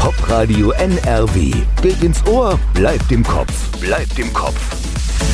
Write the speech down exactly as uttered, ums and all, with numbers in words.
Popradio N R W. Geht ins Ohr, bleibt im Kopf, bleibt im Kopf.